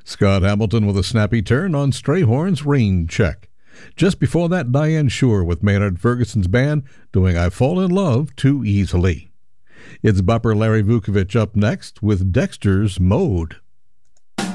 Scott Hamilton with a snappy turn on Strayhorn's Rain Check. Just before that, Diane Shore with Maynard Ferguson's band doing I Fall in Love Too Easily. It's bopper Larry Vukovich up next with Dexter's Mode.